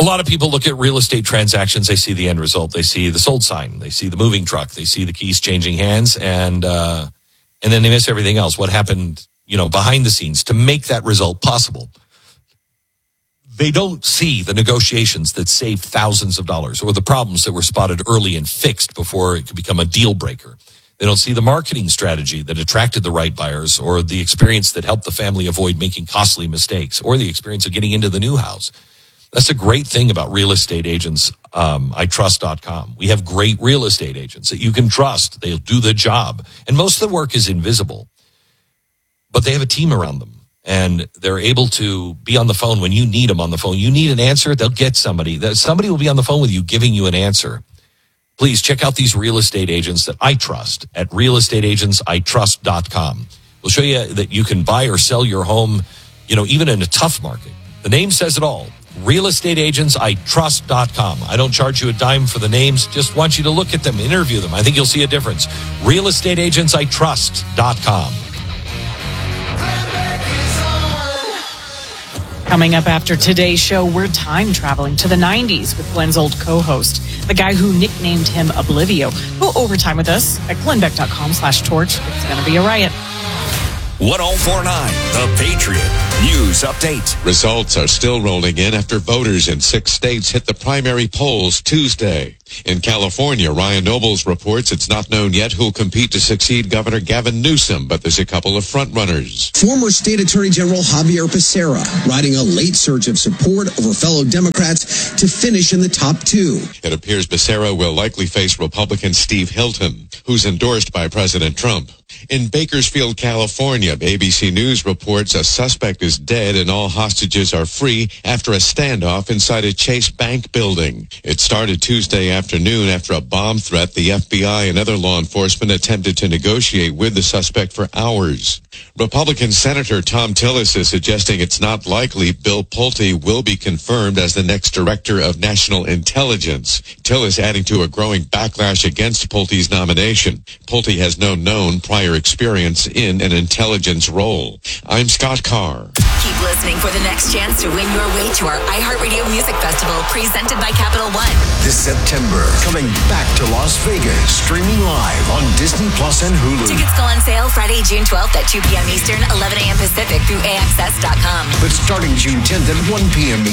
lot of people look at real estate transactions. They see the end result. They see the sold sign. They see the moving truck. They see the keys changing hands, and then they miss everything else. What happened, behind the scenes to make that result possible? They don't see the negotiations that saved thousands of dollars, or the problems that were spotted early and fixed before it could become a deal breaker. They don't see the marketing strategy that attracted the right buyers, or the experience that helped the family avoid making costly mistakes, or the experience of getting into the new house. That's a great thing about real estate agents, iTrust.com. We have great real estate agents that you can trust. They'll do the job. And most of the work is invisible, but they have a team around them. And they're able to be on the phone when you need them on the phone. You need an answer, they'll get somebody. Somebody will be on the phone with you giving you an answer. Please check out these real estate agents that I trust at realestateagentsitrust.com. We'll show you that you can buy or sell your home, even in a tough market. The name says it all. realestateagentsitrust.com. I don't charge you a dime for the names. Just want you to look at them, interview them. I think you'll see a difference. realestateagentsitrust.com. Coming up after today's show, we're time traveling to the 90s with Glenn's old co-host, the guy who nicknamed him Oblivio. Go overtime with us at glennbeck.com/torch. It's going to be a riot. 1049, The Patriot News Update. Results are still rolling in after voters in 6 states hit the primary polls Tuesday. In California, Ryan Nobles reports it's not known yet who'll compete to succeed Governor Gavin Newsom, but there's a couple of frontrunners. Former State Attorney General Javier Becerra riding a late surge of support over fellow Democrats to finish in the top 2. It appears Becerra will likely face Republican Steve Hilton, who's endorsed by President Trump. In Bakersfield, California, ABC News reports a suspect is dead and all hostages are free after a standoff inside a Chase Bank building. It started Tuesday afternoon after a bomb threat. The FBI and other law enforcement attempted to negotiate with the suspect for hours. Republican Senator Tom Tillis is suggesting it's not likely Bill Pulte will be confirmed as the next Director of National Intelligence. Tillis adding to a growing backlash against Pulte's nomination. Pulte has no known prior experience in an intelligence role. I'm Scott Carr. Keep listening for the next chance to win your way to our iHeartRadio Music Festival presented by Capital One. This September, coming back to Las Vegas, streaming live on Disney Plus and Hulu. Tickets go on sale Friday, June 12th at 2 p.m. Eastern, 11 a.m. Pacific through AXS.com. But starting June 10th at 1 p.m.